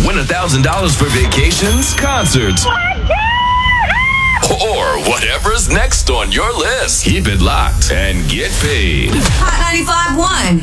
Win $1,000 for vacations, concerts, or whatever's next on your list. Keep it locked and get paid. Hot 95.1.